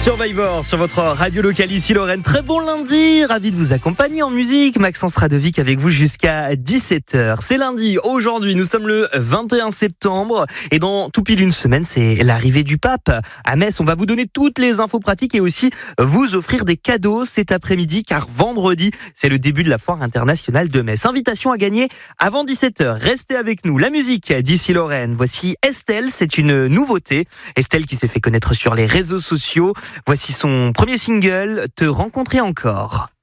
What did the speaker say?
Survivor sur votre radio locale ici Lorraine. Très bon lundi, ravi de vous accompagner en musique. Maxence Radovic avec vous jusqu'à 17h. C'est lundi, aujourd'hui nous sommes le 21 septembre et dans tout pile une semaine c'est l'arrivée du pape à Metz. On va vous donner toutes les infos pratiques et aussi vous offrir des cadeaux cet après-midi car vendredi c'est le début de la foire internationale de Metz. Invitation à gagner avant 17h. Restez avec nous. La musique d'ici Lorraine. Voici Estelle, c'est une nouveauté. Estelle qui s'est fait connaître sur les réseaux sociaux. Voici son premier single, Te rencontrer encore.